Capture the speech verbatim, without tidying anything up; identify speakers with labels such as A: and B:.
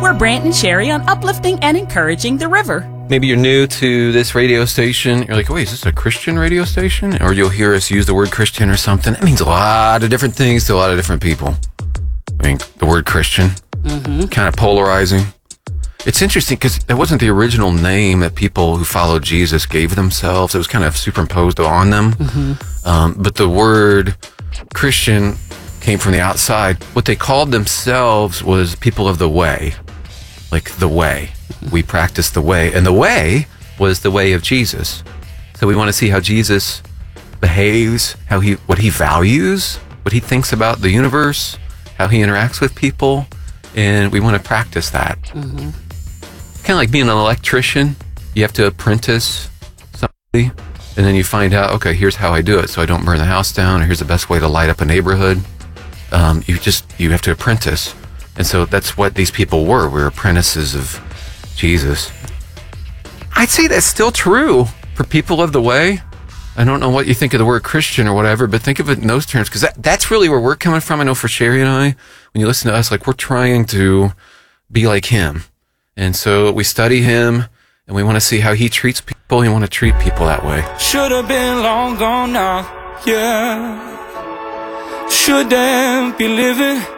A: We're Brant and Sherry on uplifting and encouraging the river.
B: Maybe you're new to this radio station. You're like, wait, is this a Christian radio station? Or you'll hear us use the word Christian or something. It means a lot of different things to a lot of different people. I mean, the word Christian, mm-hmm. kind of polarizing. It's interesting because it wasn't the original name that people who followed Jesus gave themselves. It was kind of superimposed on them. Mm-hmm. Um, but the word Christian came from the outside. What they called themselves was people of the way. Like the way. We practice the way. And the way was the way of Jesus. So we want to see how Jesus behaves, how he, what he values, what he thinks about the universe, how he interacts with people. And we want to practice that. Mm-hmm. Kind of like being an electrician. You have to apprentice somebody. And then you find out, okay, here's how I do it so I don't burn the house down. Or here's the best way to light up a neighborhood. Um, you just, you have to apprentice. And so that's what these people were. We were apprentices of Jesus. I'd say that's still true for people of the way. I don't know what you think of the word Christian or whatever, but think of it in those terms, because that, that's really where we're coming from. I know for Sherry and I, when you listen to us, like we're trying to be like him. And so we study him, and we want to see how he treats people. We want to treat people that way.
C: Should have been long gone now, yeah. Shouldn't be living